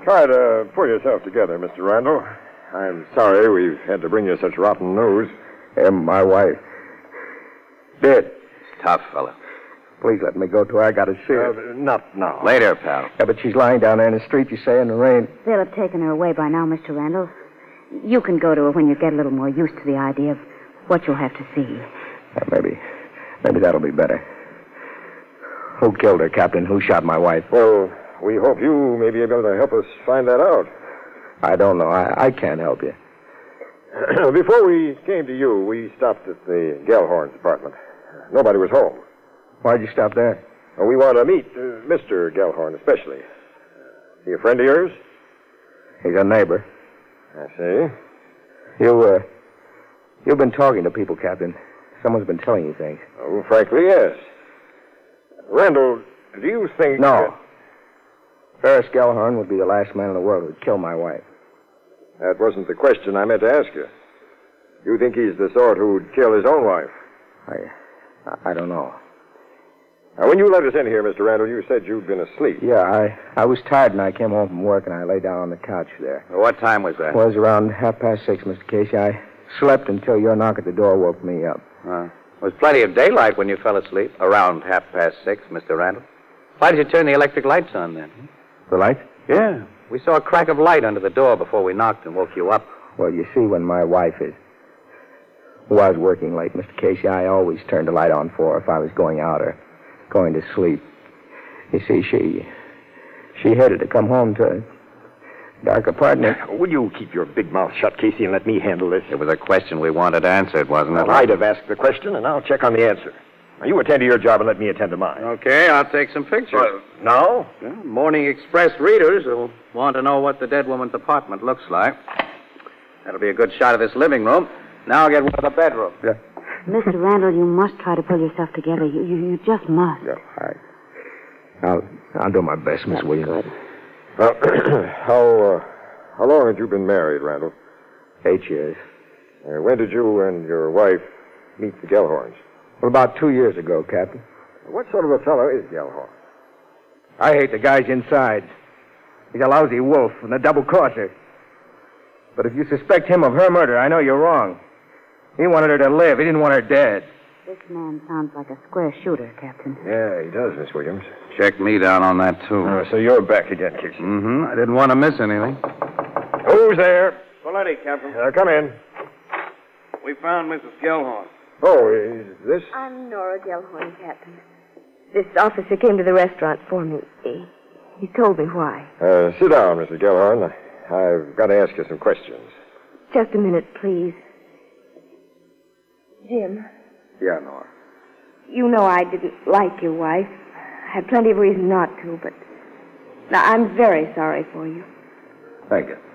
Try to pull yourself together, Mr. Randall. I'm sorry we've had to bring you such rotten news. And my wife. Dead. It's tough, fella. Please let me go to her. I got to see her. Not now. Later, pal. Yeah, but she's lying down there in the street, you say, in the rain. They'll have taken her away by now, Mr. Randall. You can go to her when you get a little more used to the idea of what you'll have to see. Maybe that'll be better. Who killed her, Captain? Who shot my wife? Well, we hope you may be able to help us find that out. I don't know. I can't help you. Before we came to you, we stopped at the Gellhorn's apartment. Nobody was home. Why'd you stop there? We want to meet Mr. Gellhorn, especially. He a friend of yours? He's a neighbor. I see. You've been talking to people, Captain. Someone's been telling you things. Oh, frankly, yes. Randall, do you think... No. Ferris Gellhorn would be the last man in the world who'd kill my wife. That wasn't the question I meant to ask you. You think he's the sort who'd kill his own wife? I don't know. Now, when you let us in here, Mr. Randall, you said you'd been asleep. Yeah, I was tired and I came home from work and I lay down on the couch there. What time was that? It was around 6:30, Mr. Casey. I slept until your knock at the door woke me up. There was plenty of daylight when you fell asleep. Around 6:30, Mr. Randall. Why did you turn the electric lights on then? The light? Yeah. We saw a crack of light under the door before we knocked and woke you up. Well, you see, when my wife was working late, Mr. Casey, I always turned the light on for her if I was going out or going to sleep. You see, she hated to come home to a dark apartment. Will you keep your big mouth shut, Casey, and let me handle this? It was a question we wanted answered, wasn't it? Well, I'd have asked the question, and I'll check on the answer. Now, you attend to your job and let me attend to mine. Okay, I'll take some pictures. Now? Yeah, Morning Express readers will want to know what the dead woman's apartment looks like. That'll be a good shot of this living room. Now I'll get one of the bedroom. Yeah. Mr. Randall, you must try to pull yourself together. You just must. Yeah, I'll do my best, Miss Williams. Well, how long had you been married, Randall? 8 years. When did you and your wife meet the Gellhorns? Well, about 2 years ago, Captain. What sort of a fellow is Gellhorn? I hate the guys inside. He's a lousy wolf and a double-crosser. But if you suspect him of her murder, I know you're wrong. He wanted her to live. He didn't want her dead. This man sounds like a square shooter, Captain. Yeah, he does, Miss Williams. Check me down on that, too. So you're back again, Casey. Mm-hmm. I didn't want to miss anything. Who's there? Paletti, Captain. Come in. We found Mrs. Gellhorn. Oh, is this? I'm Nora Gellhorn, Captain. This officer came to the restaurant for me. He told me why. Sit down, Mrs. Gellhorn. I've got to ask you some questions. Just a minute, please. Jim, Yeah, Nora. you know I didn't like your wife. I had plenty of reason not to, but... Now, I'm very sorry for you. Thank you.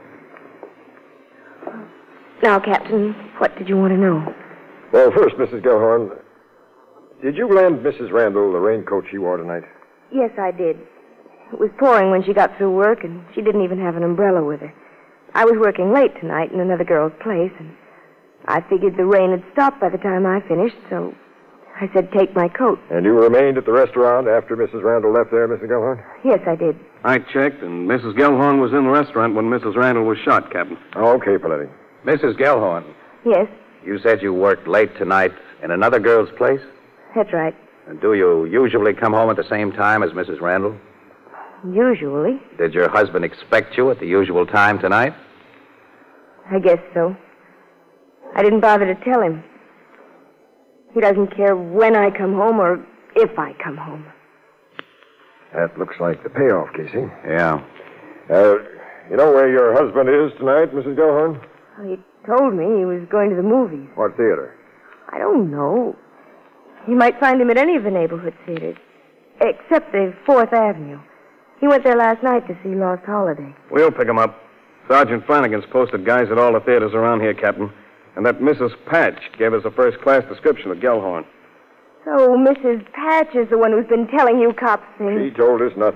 Now, Captain, what did you want to know? Well, first, Mrs. Gellhorn, did you lend Mrs. Randall the raincoat she wore tonight? Yes, I did. It was pouring when she got through work, and she didn't even have an umbrella with her. I was working late tonight in another girl's place, and I figured the rain had stopped by the time I finished, so I said take my coat. And you remained at the restaurant after Mrs. Randall left there, Mrs. Gellhorn? Yes, I did. I checked, and Mrs. Gellhorn was in the restaurant when Mrs. Randall was shot, Captain. Oh, okay, Paletti. Mrs. Gellhorn, Yes, you said you worked late tonight in another girl's place? that's right. And do you usually come home at the same time as Mrs. Randall? Usually. Did your husband expect you at the usual time tonight? I guess so. I didn't bother to tell him. He doesn't care when I come home or if I come home. That looks like the payoff, Casey. Yeah. You know where your husband is tonight, Mrs. Gellhorn? Well, he told me he was going to the movies. What theater? I don't know. You might find him at any of the neighborhood theaters, except the 4th Avenue. He went there last night to see Lost Holiday. We'll pick him up. Sergeant Flanagan's posted guys at all the theaters around here, Captain. And that Mrs. Patch gave us a first-class description of Gellhorn. So Mrs. Patch is the one who's been telling you cops things. She told us nothing.